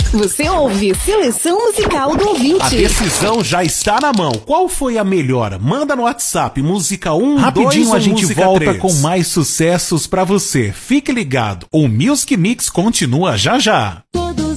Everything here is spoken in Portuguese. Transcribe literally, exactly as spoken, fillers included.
Você ouve Seleção Musical do Ouvinte. A decisão já está na mão. Qual foi a melhor? Manda no WhatsApp, música um, Rapidinho dois a gente volta três. Com mais sucessos pra você. Fique ligado, o Music Mix continua já já. Todo